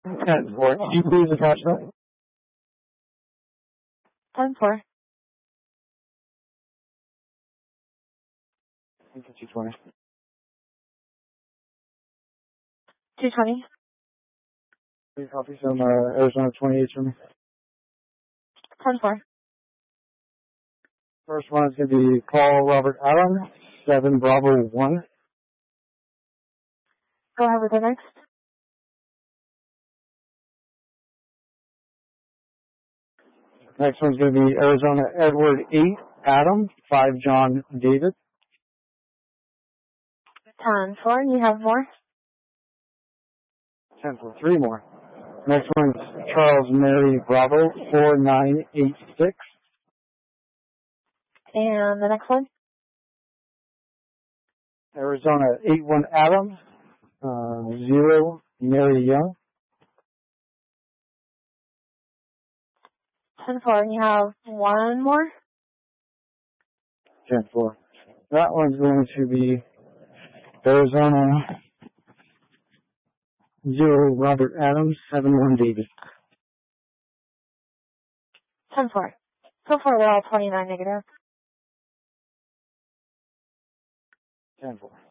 10-4. Can you please attach that? 10-4. 220. 220. 3 copies from Arizona 28 for me. 10-4. First one is going to be call Robert Allen, 7 Bravo 1. Go ahead with the next. Next one's going to be Arizona Edward 8 Adam, 5 John David. 10-4. You have more? 10-4. 3 more. Next one's Charles Mary Bravo, 4986. And the next one? Arizona 81 Adam, 0 Mary Young. 10-4. And you have one more? 10-4. That one's going to be Arizona 0 Robert Adams, 7-1 David. 10-4. So far, we're all 29 negative. 10-4.